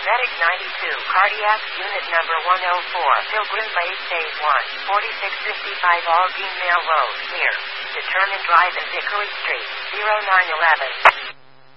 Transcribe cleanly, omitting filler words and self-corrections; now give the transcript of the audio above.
Medic 92, Cardiac Unit Number 104, Pilgrim Lake Phase 1, 4655 Aldine Mail Road, near Determined Drive and Hickory Street, 0911.